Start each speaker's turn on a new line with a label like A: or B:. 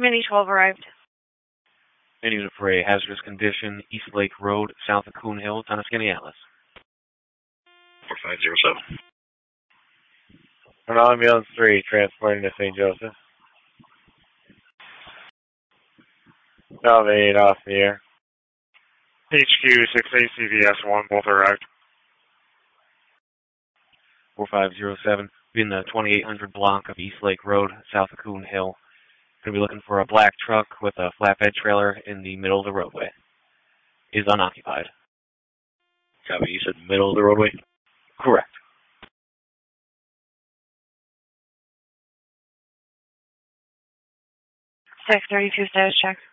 A: Mini 12 arrived.
B: Any unit for a hazardous condition, East Lake Road, south of Coon Hill, Tonoscany Atlas.
C: 4507.
D: Ambulance 3, transporting to St. Joseph. Salve 8 off the air.
E: HQ 6ACVS 1, both arrived.
B: 4507, in the 2800 block of East Lake Road, south of Coon Hill. Going to be looking for a black truck with a flatbed trailer in the middle of the roadway. Is unoccupied.
C: Copy, you said middle of the roadway?
B: Correct.
A: Six 32 status check.